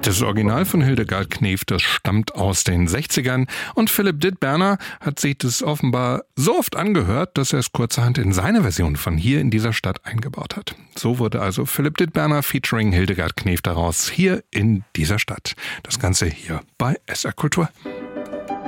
Das Original von Hildegard Knef, das stammt aus den 60ern und Philipp Dittberner hat sich das offenbar so oft angehört, dass er es kurzerhand in seine Version von Hier in dieser Stadt eingebaut hat. So wurde also Philipp Dittberner featuring Hildegard Knef daraus Hier in dieser Stadt. Das Ganze hier bei SR Kultur.